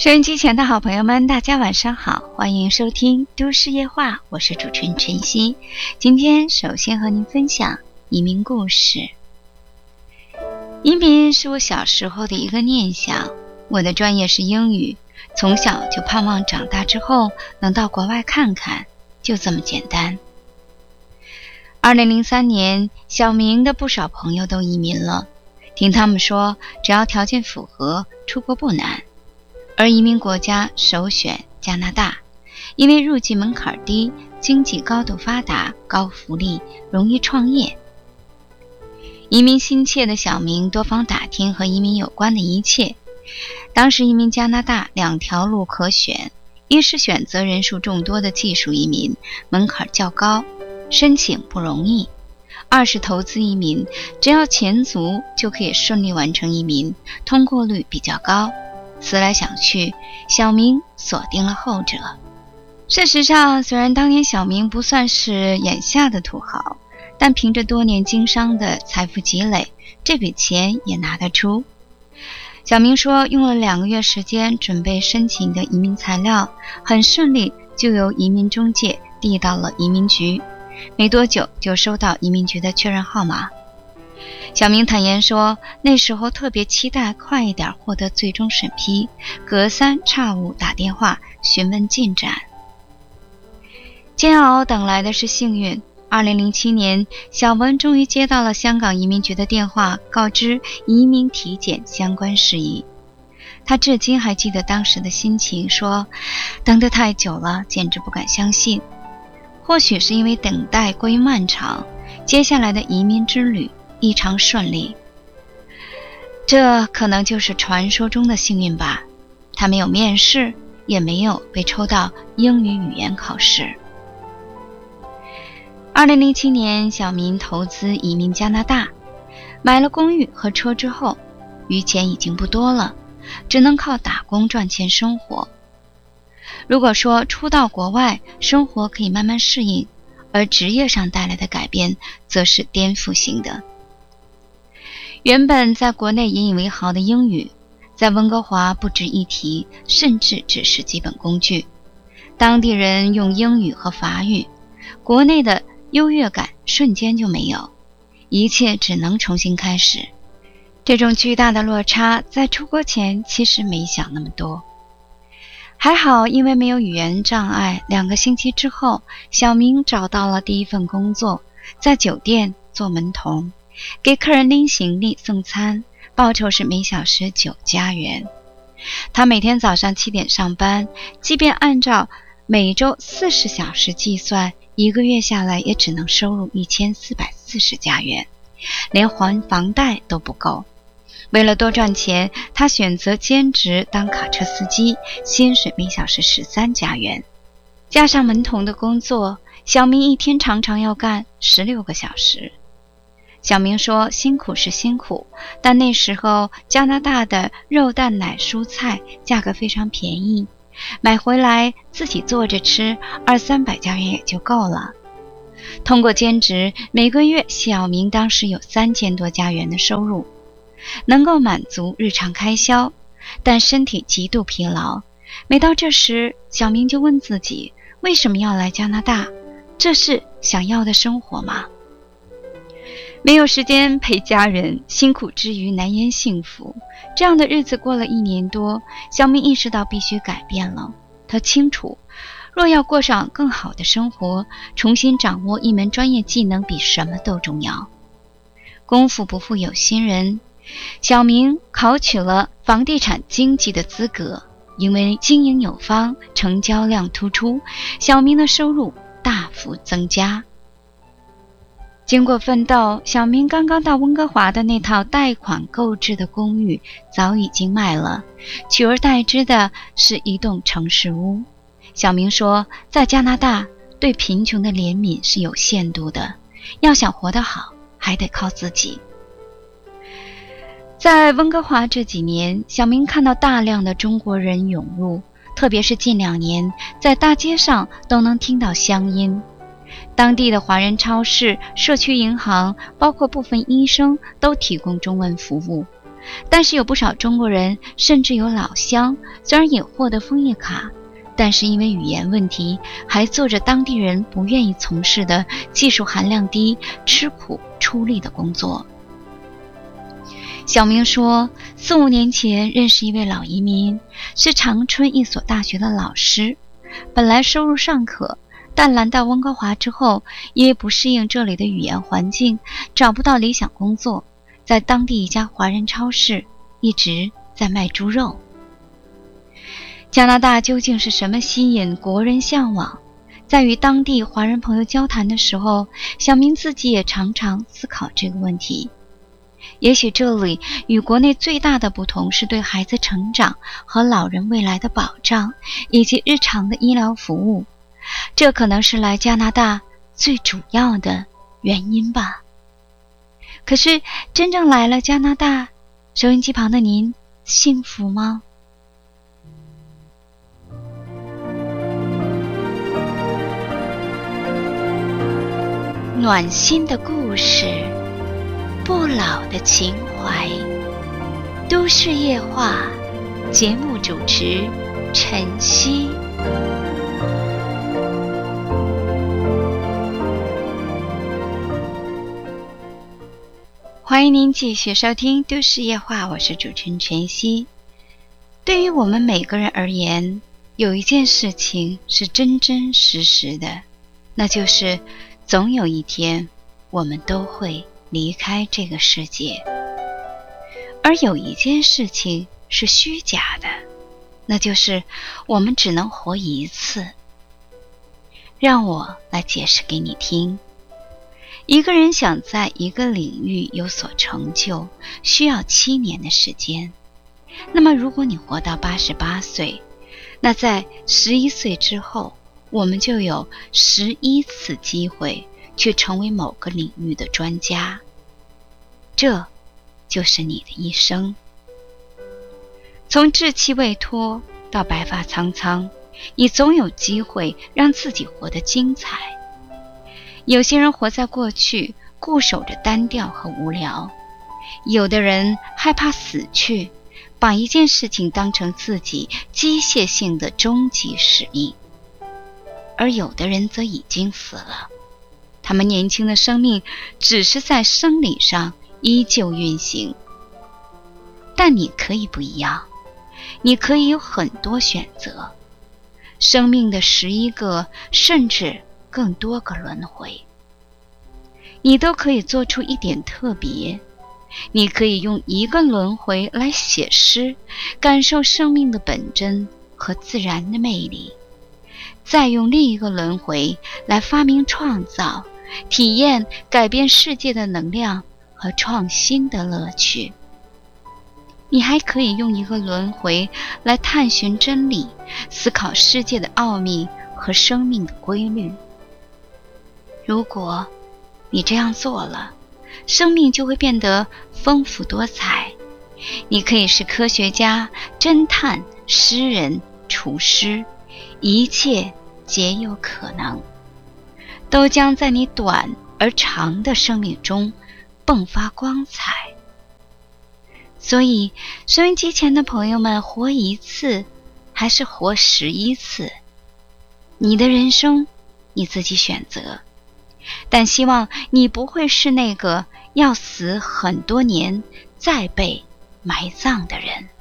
收音机前的好朋友们，大家晚上好，欢迎收听都市夜话，我是主持人晨曦。今天首先和您分享移民故事。移民是我小时候的一个念想，我的专业是英语，从小就盼望长大之后能到国外看看，就这么简单。2003年，小明的不少朋友都移民了，听他们说只要条件符合，出国不难。而移民国家首选加拿大，因为入籍门槛低，经济高度发达，高福利，容易创业。移民心切的小明多方打听和移民有关的一切。当时移民加拿大两条路可选，一是选择人数众多的技术移民，门槛较高，申请不容易；二是投资移民，只要钱足就可以顺利完成移民，通过率比较高。思来想去，小明锁定了后者。事实上，虽然当年小明不算是眼下的土豪，但凭着多年经商的财富积累，这笔钱也拿得出。小明说，用了2个月时间准备申请的移民材料，很顺利就由移民中介递到了移民局，没多久就收到移民局的确认号码。小明坦言说，那时候特别期待快一点获得最终审批，隔三差五打电话询问进展。煎熬等来的是幸运。2007年，小文终于接到了香港移民局的电话，告知移民体检相关事宜。他至今还记得当时的心情，说等得太久了，简直不敢相信。或许是因为等待过于漫长，接下来的移民之旅异常顺利，这可能就是传说中的幸运吧。他没有面试，也没有被抽到英语语言考试。2007年，小明投资移民加拿大，买了公寓和车之后，余钱已经不多了，只能靠打工赚钱生活。如果说初到国外，生活可以慢慢适应，而职业上带来的改变则是颠覆性的。原本在国内引以为豪的英语，在温哥华不值一提，甚至只是基本工具。当地人用英语和法语，国内的优越感瞬间就没有，一切只能重新开始。这种巨大的落差，在出国前其实没想那么多。还好，因为没有语言障碍，2个星期之后，小明找到了第一份工作，在酒店做门童，给客人拎行李送餐，报酬是每小时9加元。他每天早上7点上班，即便按照每周40小时计算，1个月下来也只能收入1440加元，连还房贷都不够。为了多赚钱，他选择兼职当卡车司机，薪水每小时13加元。加上门童的工作，小明一天常常要干16个小时。小明说，辛苦是辛苦，但那时候加拿大的肉蛋奶蔬菜价格非常便宜，买回来自己做着吃，200-300加元也就够了。通过兼职，每个月小明当时有3000多加元的收入，能够满足日常开销，但身体极度疲劳。每到这时，小明就问自己，为什么要来加拿大？这是想要的生活吗？没有时间陪家人，辛苦之余难言幸福。这样的日子过了1年多，小明意识到必须改变了。他清楚，若要过上更好的生活，重新掌握一门专业技能比什么都重要。功夫不负有心人，小明考取了房地产经纪的资格，因为经营有方，成交量突出，小明的收入大幅增加。经过奋斗，小明刚刚到温哥华的那套贷款购置的公寓早已经卖了，取而代之的是一栋城市屋。小明说，在加拿大，对贫穷的怜悯是有限度的，要想活得好，还得靠自己。在温哥华这几年，小明看到大量的中国人涌入，特别是近2年，在大街上都能听到乡音。当地的华人超市、社区银行，包括部分医生都提供中文服务。 但是有不少中国人，甚至有老乡，虽然也获得枫叶卡，但是因为语言问题，还做着当地人不愿意从事的技术含量低、吃苦出力的工作。小明说，4、5年前认识一位老移民，是长春一所大学的老师，本来收入尚可，但来到温哥华之后，因为不适应这里的语言环境，找不到理想工作，在当地一家华人超市一直在卖猪肉。加拿大究竟是什么吸引国人向往？在与当地华人朋友交谈的时候，小明自己也常常思考这个问题。也许这里与国内最大的不同是对孩子成长和老人未来的保障，以及日常的医疗服务，这可能是来加拿大最主要的原因吧。可是真正来了加拿大，收音机旁的您幸福吗？暖心的故事，不老的情怀，都市夜话，节目主持晨曦。欢迎您继续收听都市夜话，我是主持人晨曦。对于我们每个人而言，有一件事情是真真实实的，那就是总有一天我们都会离开这个世界。而有一件事情是虚假的，那就是我们只能活一次。让我来解释给你听。一个人想在一个领域有所成就，需要7年的时间。那么如果你活到88岁，那在11岁之后，我们就有11次机会去成为某个领域的专家。这就是你的一生。从稚气未脱到白发苍苍，你总有机会让自己活得精彩。有些人活在过去，固守着单调和无聊；有的人害怕死去，把一件事情当成自己机械性的终极使命；而有的人则已经死了，他们年轻的生命只是在生理上依旧运行。但你可以不一样，你可以有很多选择，生命的11个甚至更多个轮回，你都可以做出一点特别。你可以用一个轮回来写诗，感受生命的本真和自然的魅力，再用另一个轮回来发明创造，体验改变世界的能量和创新的乐趣。你还可以用一个轮回来探寻真理，思考世界的奥秘和生命的规律。如果你这样做了，生命就会变得丰富多彩。你可以是科学家、侦探、诗人、厨师，一切皆有可能，都将在你短而长的生命中迸发光彩。所以收音机前的朋友们，活一次还是活11次，你的人生你自己选择。但希望你不会是那个要死很多年再被埋葬的人。